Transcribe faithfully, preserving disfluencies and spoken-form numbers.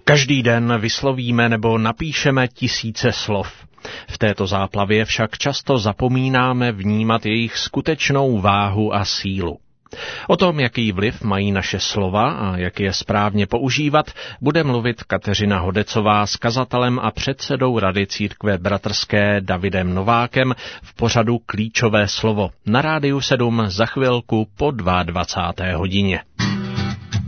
Každý den vyslovíme nebo napíšeme tisíce slov. V této záplavě však často zapomínáme vnímat jejich skutečnou váhu a sílu. O tom, jaký vliv mají naše slova a jak je správně používat, bude mluvit Kateřina Hodecová s kazatelem a předsedou Rady Církve bratrské Davidem Novákem v pořadu Klíčové slovo na Rádiu sedm za chvilku po dvacáté druhé hodině.